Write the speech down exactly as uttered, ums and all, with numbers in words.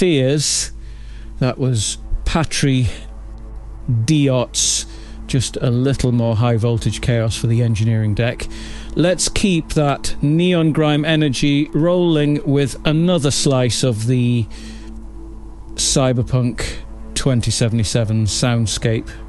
fears. That was Patry Diot's just a little more high voltage chaos for the engineering deck. Let's keep that Neon Grime energy rolling with another slice of the Cyberpunk twenty seventy-seven soundscape.